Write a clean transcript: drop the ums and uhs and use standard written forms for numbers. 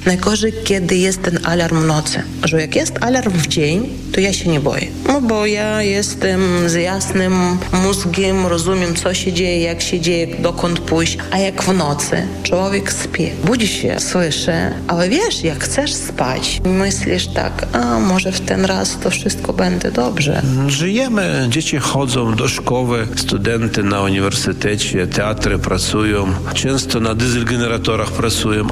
Najgorzej, kiedy jest ten alarm w nocy. Że jak jest alarm w dzień, to ja się nie boję. No bo ja jestem z jasnym mózgiem, rozumiem, co się dzieje, jak się dzieje, dokąd pójść. A jak w nocy człowiek śpi, budzi się, słyszy, ale wiesz, jak chcesz spać, myślisz tak, a może w ten raz to wszystko będzie dobrze. Żyjemy, dzieci chodzą do szkoły, studenty na uniwersytecie, teatry pracują, często na dieselgeneratorach pracują,